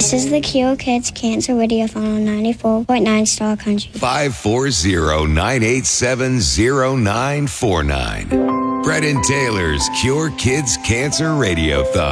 This is the Cure Kids Cancer Radiothon on 94.9 Star Country. 540-987-0949. Brett and Taylor's Cure Kids Cancer Radiothon.